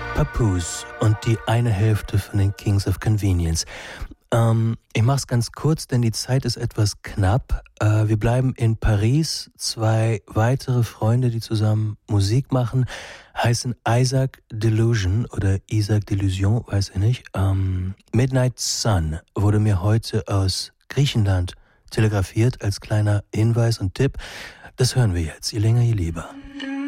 Papoose und die eine Hälfte von den Kings of Convenience. Ich mach's ganz kurz, denn die Zeit ist etwas knapp. Wir bleiben in Paris. Zwei weitere Freunde, die zusammen Musik machen, heißen Isaac Delusion oder Isaac Delusion, weiß ich nicht. Midnight Sun wurde mir heute aus Griechenland telegrafiert als kleiner Hinweis und Tipp. Das hören wir jetzt, je länger, je lieber.